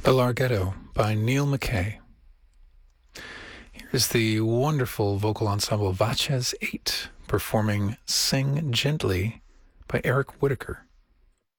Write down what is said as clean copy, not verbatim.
The Larghetto by Neil McKay. Here's the wonderful vocal ensemble Vaches 8 performing Sing Gently by Eric Whitaker.